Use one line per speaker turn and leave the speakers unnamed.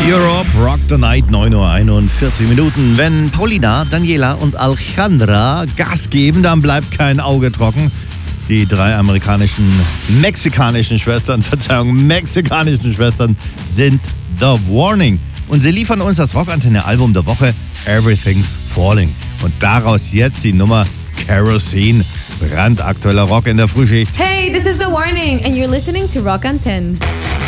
Europe, Rock the Night, 9:41 Uhr. Wenn Paulina, Daniela und Alejandra Gas geben, dann bleibt kein Auge trocken. Die drei mexikanischen Schwestern sind The Warning. Und sie liefern uns das Rockantenne-Album der Woche, Everything's Falling. Und daraus jetzt die Nummer Kerosene. Brandaktueller Rock in der Frühschicht.
Hey, this is The Warning and you're listening to Rock Antenne.